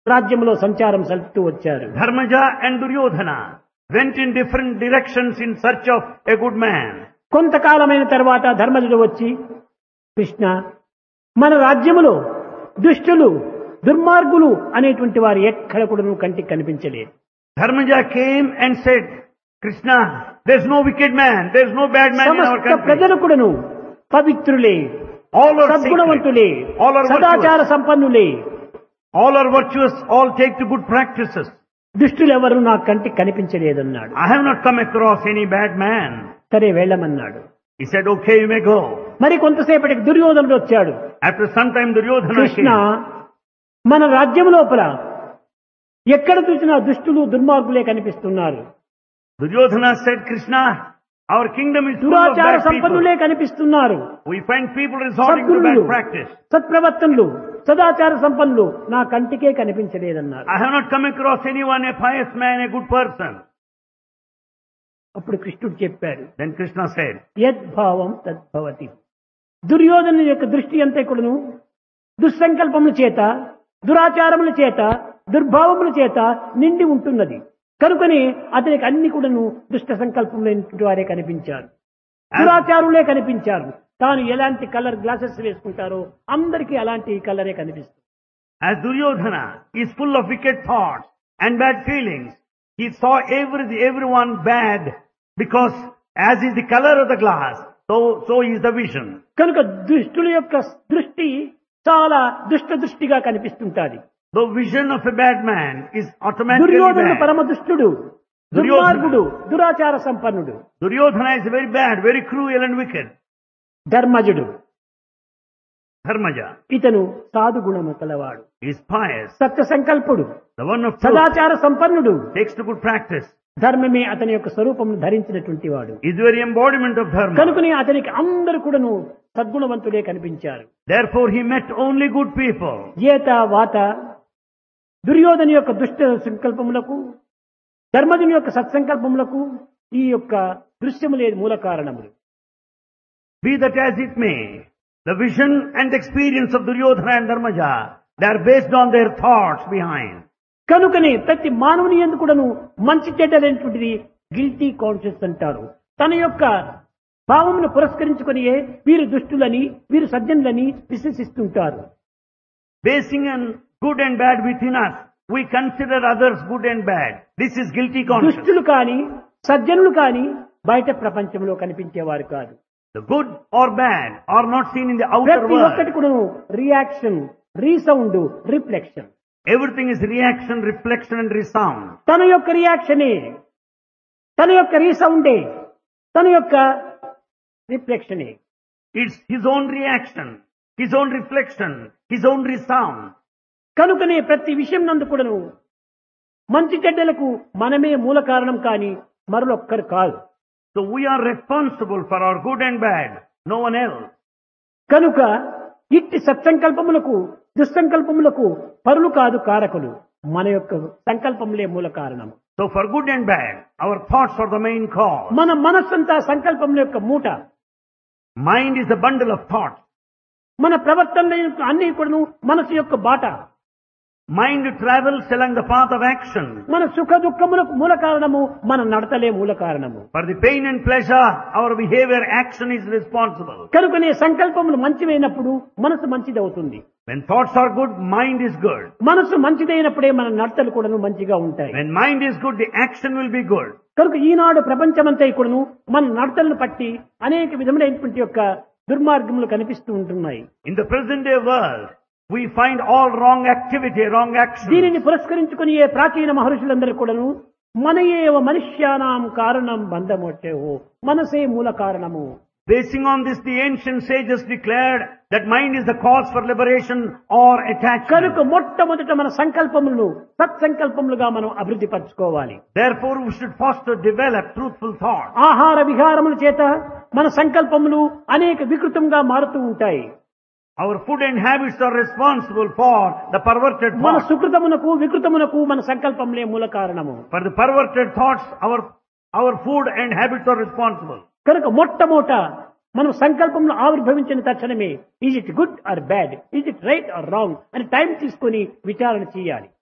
రాజ్యంలో సంచారం సల్పుతూ వచ్చారు. Dharmaja and Duryodhana went in different directions in search of a good man. కొంతకాలమైన తర్వాత ధర్మజుడు వచ్చి, కృష్ణ, మన రాజ్యములో దుష్టులు దుర్మార్గులు అనేటువంటి వారు ఎక్కడ కూడా నువ్వు కంటికి కనిపించలేదు. Dharmaja came and said, Krishna, there's no wicked man, there's no bad man in our సమస్త country. ప్రజలు కూడాను పవిత్రులే, All are సద్గుణవంతులే, sacred, all are సదాచార virtuous, సంపన్నులే. all are virtuous, all take to good practices. దుష్టులు ఎవరు నా కంటికి కనిపించలేదన్నాడు. I have not come across any bad man. సరే వెళ్ళమన్నాడు. He said, okay, you may go. మరి కొంతసేపటికి దుర్యోధనుడు వచ్చాడు. After some time, Duryodhana Krishna, came. మన రాజ్యం లోపల ఎక్కడ చూసినా దుష్టులు దుర్మార్గులే కనిపిస్తున్నారు. Duryodhana said, Krishna, our kingdom is full of దురాచార bad people. సంపన్నులే కనిపిస్తున్నారు. We find people resorting to సద్గుణులు, bad practice. సత్ప్రవర్తనలు, సదాచార సంపన్నులు నా కంటికే కనిపించలేదన్నారు. I have not come across anyone, a pious man, a good person. అప్పుడు కృష్ణుడు చెప్పాడు, Then Krishna said, యద్భావం తద్భవతి. దుర్యోధను యొక్క దృష్టి అంతా కూడాను దుస్సంకల్పముల చేత, దురాచారముల చేత, దుర్భావముల చేత నిండి ఉంటున్నది. కనుకని అతనికి అన్ని కూడాను దుష్ట సంకల్పములైనటువంటి వారే కనిపించారు, దురాచారులే కనిపించారు. తాను ఎలాంటి కలర్ గ్లాసెస్ వేసుకుంటారో అందరికీ అలాంటి కలరే కనిపిస్తుంది. as Duryodhana is full of wicked thoughts and bad feelings, he saw everyone bad because as is the color of the glass, so is the vision. కనుక దుష్టుల యొక్క దృష్టి చాలా దుష్ట దృష్టిగా కనిపిస్తుంటాది. The vision of a bad man is automatically దుర్యోధనుడు bad. పరమ దుష్టుడు, దుర్మార్గుడు, దురాచార సంపన్నుడు. Duryodhana is very bad, very cruel and wicked. ధర్మజుడు, Dharmaja ఇతను సాధు గుణము కలవాడు, is pious, Satya సంకల్పుడు, the one of truth, సదాచార సంపన్నుడు. takes to good practice, ధర్మమే అతని యొక్క స్వరూపమును ధరించినటువంటి వాడు. is the very embodiment of dharma. కనుకనే అతనికి అందరు కూడాను సద్గుణవంతులే కనిపించారు. Therefore he met only good people. ఏత వాత దుర్యోధను యొక్క దుష్ట సంకల్పములకు, ధర్మజుని యొక్క సత్సంకల్పములకు ఈ యొక్క దృశ్యములే మూల కారణములు. Be that as it may, the vision and experience of Duryodhana and Dharmaja, they are based on their thoughts behind. కనుకనే ప్రతి మానవుని యందు కూడాను మంచి చెడ్డలైనటువంటిది గిల్టీ కాన్షియస్ అంటారు. తన యొక్క భావమును పురస్కరించుకొని వీరు దుష్టులని, వీరు సజ్జనులని విశ్వసిస్తుంటారు. Basing on good and bad within us, we consider others good and bad. This is guilty conscience. దుష్టులు కాని సజ్జనులు కాని బయట ప్రపంచంలో కనిపించేవారు కాదు. The good or bad are not seen in the outer ప్రతి ఒక్కటి world. కూడా reaction, resound, reflection. Everything is reaction, reflection and resound. తన యొక్క రియాక్షనే, తన యొక్క రీసౌండే, తన యొక్క రిఫ్లెక్షనే. It's his own reaction, his own reflection, his own resound. కనుకనే ప్రతి విషయం నందు కూడాను మంచి చెడ్డలకు మనమే మూల కారణం కాని మరొక్కరు కాదు. So we are responsible for our good and bad, no one else. కనుక ఇట్టి సత్సంకల్పములకు దుస్సంకల్పములకు పరులు కాదు కారకులు, మన యొక్క సంకల్పములే మూల కారణం. So for good and bad, our thoughts are the main cause. మన మనస్సంతా సంకల్పముల యొక్క మూట. Mind is a bundle of thoughts. మన ప్రవర్తన అన్ని కూడాను మనసు యొక్క బాట. Mind travels along the path of action. మన సుఖ దుఃఖములకు మూల కారణము మన నడతలే మూల కారణము. For the pain and pleasure, our behavior, action is responsible. కనుకనే సంకల్పములు మంచివైనప్పుడు మనసు మంచిదవుతుంది. When thoughts are good, mind is good. మనసు మంచిదైనప్పుడే మన నడతలు కూడాను మంచిగా ఉంటాయి. When mind is good, the action will be good. కనుక ఈనాడు ప్రపంచమంతా కూడాను మన నడతలను పట్టి అనేక విధములైనటువంటి యొక్క దుర్మార్గములు కనిపిస్తూ ఉంటున్నాయి. In the present day world, we find all wrong activity, wrong action. దీనిని పురస్కరించుకుని ఏ ప్రాచీన మహర్షులందరూ కూడాను మనయేవ మనుష్యానాం కారణం బంధమొట్టేవో, మనసే మూల కారణము. Basing on this, the ancient sages declared that mind is the cause for liberation or attachment. కనుక మొట్టమొదట మన సంకల్పములను సత్సంకల్పములుగా మనం అభివృద్ధి పరచుకోవాలి. Therefore, we should foster, develop truthful thoughts. ఆహార విహారముల చేత మన సంకల్పములు అనేక వికృతంగా మారుతూ ఉంటాయి. Our food and habits are responsible for the perverted మన thoughts. సుకృతమునకు వికృతమునకు మన సంకల్పములే మూల కారణము. For the perverted thoughts, our food and habits are responsible. కనుక మొట్టమొదట మనం సంకల్పంలో ఆవిర్భవించిన తక్షణమే is it good or bad, is it right are wrong అని టైం తీసుకొని విచారణ చేయాలి.